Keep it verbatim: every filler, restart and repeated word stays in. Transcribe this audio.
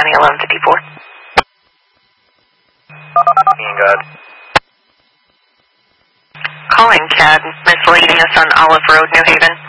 County eleven fifty-four. Ian God. Calling C A D, misleading us on Olive Road, New Haven.